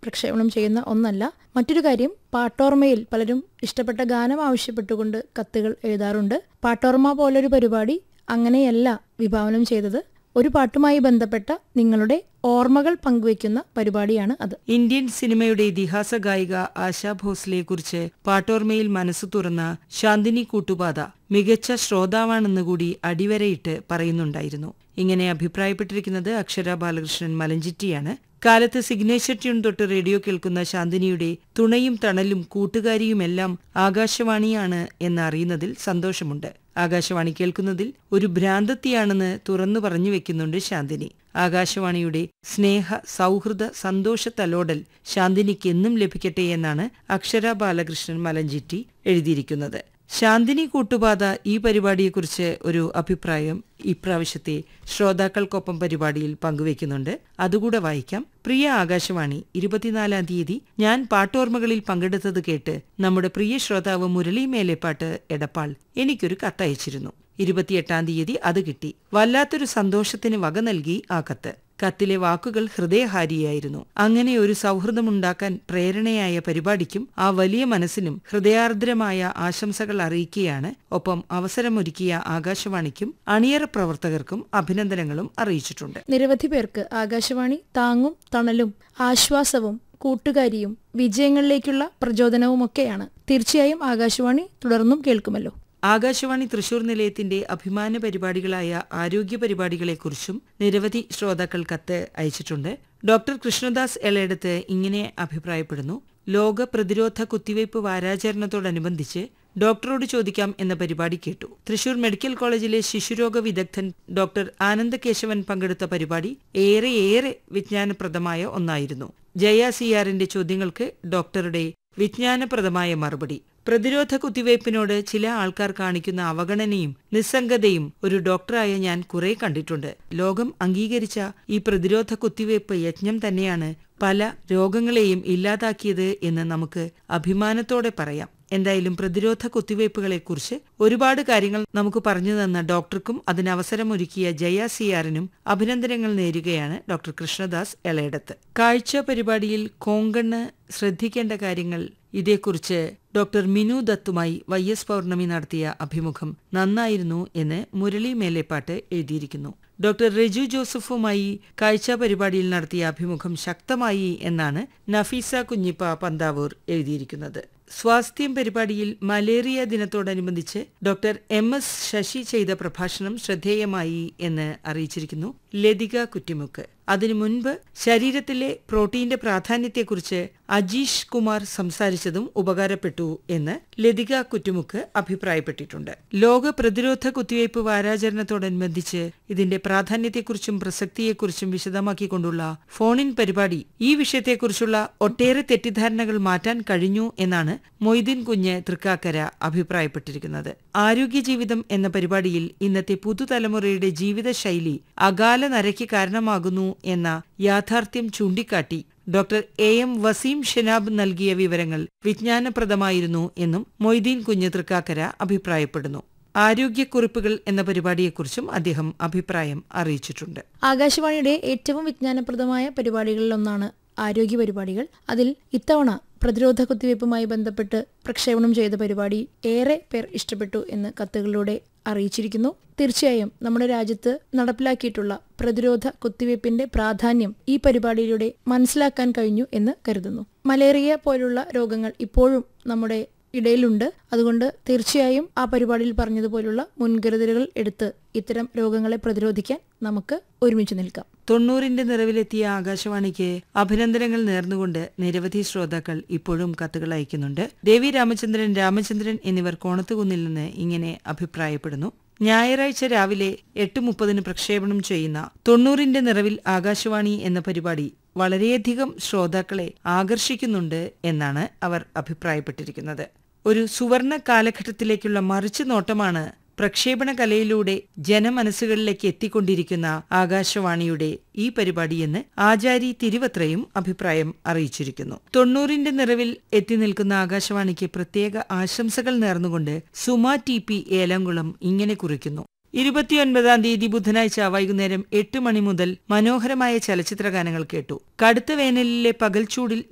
പ്രക്ഷേപണം ചെയ്യുന്ന ഒന്നല്ല. മറ്റൊരു കാര്യം, പാട്ടോർമയിൽ പലരും ഇഷ്ടപ്പെട്ട ഗാനം ആവശ്യപ്പെട്ടുകൊണ്ട് കത്തുകൾ എഴുതാറുണ്ട്. പാട്ടോർമ പോലൊരു പരിപാടി അങ്ങനെയല്ല വിഭാവനം ചെയ്തത്. ഒരു പാട്ടുമായി ബന്ധപ്പെട്ട നിങ്ങളുടെ ഓർമ്മകൾ പങ്കുവയ്ക്കുന്ന പരിപാടിയാണ് അത്. ഇന്ത്യൻ സിനിമയുടെ ഇതിഹാസ ഗായിക ആശാ ഭോസ്ലെയെക്കുറിച്ച് പാട്ടോർമയിൽ മനസ്സു തുറന്ന ശാന്തിനി കൂട്ടുപാത മികച്ച ശ്രോതാവാണെന്നുകൂടി അടിവരയിട്ട് പറയുന്നുണ്ടായിരുന്നു. ഇങ്ങനെ അഭിപ്രായപ്പെട്ടിരിക്കുന്നത് അക്ഷര ബാലകൃഷ്ണൻ മലഞ്ചിറ്റിയാണ്. കാലത്ത് സിഗ്നേച്ചർ ട്യൂൺ തൊട്ട് റേഡിയോ കേൾക്കുന്ന ശാന്തിനിയുടെ തുണയും തണലും കൂട്ടുകാരിയുമെല്ലാം ആകാശവാണിയാണ് എന്നറിയുന്നതിൽ സന്തോഷമുണ്ട്. ആകാശവാണി കേൾക്കുന്നതിൽ ഒരു ഭ്രാന്തത്തിയാണെന്ന് തുറന്നു പറഞ്ഞു വെക്കുന്നുണ്ട് ശാന്തിനി. ആകാശവാണിയുടെ സ്നേഹ സൗഹൃദ സന്തോഷ തലോടൽ ശാന്തിനിക്ക് എന്നും ലഭിക്കട്ടെ എന്നാണ് അക്ഷര ബാലകൃഷ്ണൻ മലഞ്ചിറ്റി എഴുതിയിരിക്കുന്നത്. ശാന്തിനി കൂട്ടുപാത ഈ പരിപാടിയെക്കുറിച്ച് ഒരു അഭിപ്രായം ഇപ്രാവശ്യത്തെ ശ്രോതാക്കൾക്കൊപ്പം പരിപാടിയിൽ പങ്കുവയ്ക്കുന്നുണ്ട്. അതുകൂടെ വായിക്കാം. പ്രിയ ആകാശവാണി, 24-ാം തീയതി ഞാൻ പാട്ടോർമ്മകളിൽ പങ്കെടുത്തത് കേട്ട് നമ്മുടെ പ്രിയ ശ്രോതാവ് മുരളി മേലെപ്പാട്ട് എടപ്പാൾ എനിക്കൊരു കത്തയച്ചിരുന്നു. 28-ാം തീയതി അത് കിട്ടി. വല്ലാത്തൊരു സന്തോഷത്തിന് വക നൽകി ആ കത്ത്. കത്തിലെ വാക്കുകൾ ഹൃദയഹാരിയായിരുന്നു. അങ്ങനെ ഒരു സൗഹൃദമുണ്ടാക്കാൻ പ്രേരണയായ പരിപാടിക്കും ആ വലിയ മനസ്സിനും ഹൃദയാർദ്രമായ ആശംസകൾ അറിയിക്കുകയാണ്. ഒപ്പം അവസരമൊരുക്കിയ ആകാശവാണിക്കും അണിയറ പ്രവർത്തകർക്കും അഭിനന്ദനങ്ങളും അറിയിച്ചിട്ടുണ്ട്. നിരവധി പേർക്ക് ആകാശവാണി താങ്ങും തണലും ആശ്വാസവും കൂട്ടുകാരിയും വിജയങ്ങളിലേക്കുള്ള പ്രചോദനവുമൊക്കെയാണ്. തീർച്ചയായും ആകാശവാണി തുടർന്നും കേൾക്കുമല്ലോ. ആകാശവാണി തൃശൂർ നിലയത്തിന്റെ അഭിമാന പരിപാടികളായ ആരോഗ്യ പരിപാടികളെക്കുറിച്ചും നിരവധി ശ്രോതാക്കൾ കത്ത് അയച്ചിട്ടുണ്ട്. ഡോക്ടർ കൃഷ്ണദാസ് എളേടത്ത് ഇങ്ങനെ അഭിപ്രായപ്പെടുന്നു. ലോക പ്രതിരോധ കുത്തിവയ്പ് വാരാചരണത്തോടനുബന്ധിച്ച് ഡോക്ടറോട് ചോദിക്കാം എന്ന പരിപാടി കേട്ടു. തൃശൂർ മെഡിക്കൽ കോളേജിലെ ശിശുരോഗ വിദഗ്ധൻ ഡോക്ടർ ആനന്ദകേശവൻ പങ്കെടുത്ത പരിപാടി ഏറെ വിജ്ഞാനപ്രദമായ ഒന്നായിരുന്നു. ജയ സിയാറിന്റെ ചോദ്യങ്ങൾക്ക് ഡോക്ടറുടെ വിജ്ഞാനപ്രദമായ മറുപടി. പ്രതിരോധ കുത്തിവയ്പ്പിനോട് ചില ആൾക്കാർ കാണിക്കുന്ന അവഗണനയും നിസ്സംഗതയും ഒരു ഡോക്ടറായ ഞാൻ കുറെ കണ്ടിട്ടുണ്ട്. ലോകം അംഗീകരിച്ച ഈ പ്രതിരോധ കുത്തിവയ്പ് യജ്ഞം തന്നെയാണ് പല രോഗങ്ങളെയും ഇല്ലാതാക്കിയത് എന്ന് നമുക്ക് അഭിമാനത്തോടെ പറയാം. എന്തായാലും പ്രതിരോധ കുത്തിവയ്പ്പുകളെക്കുറിച്ച് ഒരുപാട് കാര്യങ്ങൾ നമുക്ക് പറഞ്ഞു തന്ന ഡോക്ടർക്കും അതിനവസരമൊരുക്കിയ ജയ സിയാറിനും അഭിനന്ദനങ്ങൾ നേരുകയാണ് ഡോക്ടർ കൃഷ്ണദാസ് എളേടത്ത്. കാഴ്ച പരിപാടിയിൽ കോങ്കണ്ണ് ശ്രദ്ധിക്കേണ്ട കാര്യങ്ങൾ ഇതേക്കുറിച്ച് ഡോക്ടർ മിനു ദത്തുമായി YS പൗർണമി നടത്തിയ അഭിമുഖം നന്നായിരുന്നു എന്ന് മുരളി മേലെപ്പാട്ട് എഴുതിയിരിക്കുന്നു. ഡോക്ടർ റെജു ജോസഫുമായി കാഴ്ച പരിപാടിയിൽ നടത്തിയ അഭിമുഖം ശക്തമായി എന്നാണ് നഫീസ കുഞ്ഞിപ്പ പന്താവൂർ എഴുതിയിരിക്കുന്നത്. സ്വാസ്ഥ്യം പരിപാടിയിൽ മലേറിയ ദിനത്തോടനുബന്ധിച്ച് ഡോക്ടർ MS ശശി ചെയ്ത പ്രഭാഷണം ശ്രദ്ധേയമായി എന്ന് അറിയിച്ചിരിക്കുന്നു ലതിക കുറ്റിമുക്ക്. അതിനു മുൻപ് ശരീരത്തിലെ പ്രോട്ടീന്റെ പ്രാധാന്യത്തെക്കുറിച്ച് അജീഷ് കുമാർ സംസാരിച്ചതും ഉപകാരപ്പെട്ടു എന്ന് ലതിക കുറ്റുമുക്ക് അഭിപ്രായപ്പെട്ടിട്ടുണ്ട്. ലോക പ്രതിരോധ കുത്തിവയ്പ് വാരാചരണത്തോടനുബന്ധിച്ച് ഇതിന്റെ പ്രാധാന്യത്തെക്കുറിച്ചും പ്രസക്തിയെക്കുറിച്ചും വിശദമാക്കിക്കൊണ്ടുള്ള ഫോണിൻ പരിപാടി ഈ വിഷയത്തെക്കുറിച്ചുള്ള ഒട്ടേറെ തെറ്റിദ്ധാരണകൾ മാറ്റാൻ കഴിഞ്ഞു എന്നാണ് മൊയ്തീൻ കുഞ്ഞ് തൃക്കാക്കര അഭിപ്രായപ്പെട്ടിരിക്കുന്നത്. ആരോഗ്യ ജീവിതം എന്ന പരിപാടിയിൽ ഇന്നത്തെ പുതുതലമുറയുടെ ജീവിതശൈലി അകാല നരയ്ക്ക് കാരണമാകുന്നു എന്ന യാഥാർത്ഥ്യം ചൂണ്ടിക്കാട്ടി ഡോക്ടർ AM വസീം ഷെനാബ് നൽകിയ വിവരങ്ങൾ വിജ്ഞാനപ്രദമായിരുന്നു എന്നും മൊയ്തീൻ കുഞ്ഞ് തൃക്കാക്കര അഭിപ്രായപ്പെടുന്നു. ആരോഗ്യക്കുറിപ്പുകൾ എന്ന പരിപാടിയെക്കുറിച്ചും അദ്ദേഹം അഭിപ്രായം അറിയിച്ചിട്ടുണ്ട്. ആകാശവാണിയുടെ ഏറ്റവും വിജ്ഞാനപ്രദമായ പരിപാടികളിലൊന്നാണ് ആരോഗ്യ പരിപാടികൾ. അതിൽ ഇത്തവണ പ്രതിരോധ കുത്തിവയ്പ്പുമായി ബന്ധപ്പെട്ട് പ്രക്ഷേപണം ചെയ്ത പരിപാടി ഏറെ പേർ ഇഷ്ടപ്പെട്ടു എന്ന് കത്തുകളിലൂടെ അറിയിച്ചിരിക്കുന്നു. തീർച്ചയായും നമ്മുടെ രാജ്യത്ത് നടപ്പിലാക്കിയിട്ടുള്ള പ്രതിരോധ കുത്തിവയ്പ്പിന്റെ പ്രാധാന്യം ഈ പരിപാടിയിലൂടെ മനസ്സിലാക്കാൻ കഴിഞ്ഞു എന്ന് കരുതുന്നു. മലേറിയ പോലുള്ള രോഗങ്ങൾ ഇപ്പോഴും നമ്മുടെ ഇടയിലുണ്ട്. അതുകൊണ്ട് തീർച്ചയായും ആ പരിപാടിയിൽ പറഞ്ഞതുപോലുള്ള മുൻകരുതലുകൾ എടുത്ത് ഇത്തരം രോഗങ്ങളെ പ്രതിരോധിക്കാൻ നമുക്ക് ഒരുമിച്ച് നിൽക്കാം. 90ന്റെ നിറവിലെത്തിയ ആകാശവാണിക്ക് അഭിനന്ദനങ്ങൾ നേർന്നുകൊണ്ട് നിരവധി ശ്രോതാക്കൾ ഇപ്പോഴും കത്തുകൾ അയക്കുന്നുണ്ട്. ദേവി രാമചന്ദ്രൻ എന്നിവർ കോണത്തുകുന്നിൽ നിന്ന് ഇങ്ങനെ അഭിപ്രായപ്പെടുന്നു. ഞായറാഴ്ച രാവിലെ 8:30 പ്രക്ഷേപണം ചെയ്യുന്ന 90ന്റെ നിറവിൽ ആകാശവാണി എന്ന പരിപാടി വളരെയധികം ശ്രോതാക്കളെ ആകർഷിക്കുന്നുണ്ട് എന്നാണ് അവർ അഭിപ്രായപ്പെട്ടിരിക്കുന്നത്. ഒരു സുവർണ കാലഘട്ടത്തിലേക്കുള്ള മറിച്ചു നോട്ടമാണ് പ്രക്ഷേപണ കലയിലൂടെ ജനമനസ്സുകളിലേക്ക് എത്തിക്കൊണ്ടിരിക്കുന്ന ആകാശവാണിയുടെ ഈ പരിപാടിയെന്ന് ആചാരി തിരുവത്രയും അഭിപ്രായം അറിയിച്ചിരിക്കുന്നു. 90ന്റെ നിറവിൽ എത്തി നിൽക്കുന്ന ആകാശവാണിക്ക് പ്രത്യേക ആശംസകൾ നേർന്നുകൊണ്ട് സുമ TP ഏലംകുളം ഇങ്ങനെ കുറിക്കുന്നു. 29-ാം തീയതി ബുധനാഴ്ച വൈകുന്നേരം 8 മണി മുതൽ മനോഹരമായ ചലച്ചിത്ര ഗാനങ്ങൾ കേട്ടു. കടുത്ത വേനലിലെ പകൽച്ചൂടിൽ